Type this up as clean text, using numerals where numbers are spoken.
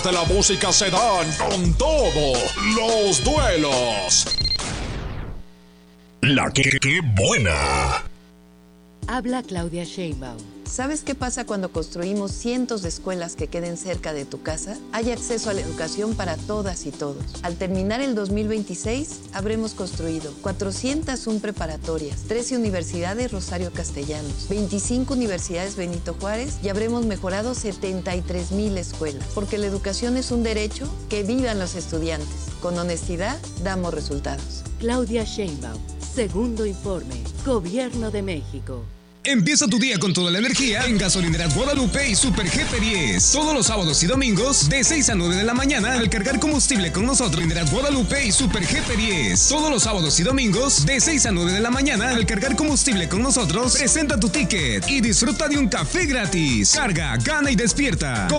De la música se dan con todo los duelos. La que buena. Habla Claudia Sheinbaum. ¿Sabes qué pasa cuando construimos cientos de escuelas que queden cerca de tu casa? Hay acceso a la educación para todas y todos. Al terminar el 2026, habremos construido 401 preparatorias, 13 universidades Rosario Castellanos, 25 universidades Benito Juárez y habremos mejorado 73,000 escuelas. Porque la educación es un derecho, que vivan los estudiantes. Con honestidad, damos resultados. Claudia Sheinbaum. Segundo informe. Gobierno de México. Empieza tu día con toda la energía en Gasolineras Guadalupe y Super GP10. Todos los sábados y domingos de 6 a 9 de la mañana al cargar combustible con nosotros. Gasolineras Guadalupe y Super GP10. Todos los sábados y domingos de 6 a 9 de la mañana al cargar combustible con nosotros. Presenta tu ticket y disfruta de un café gratis. Carga, gana y despierta.